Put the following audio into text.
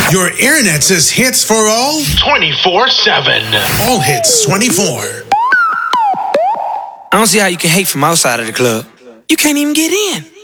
Your internet says hits for all 24/7. All hits 24. I don't see how you can hate from outside of the club. You can't even get in.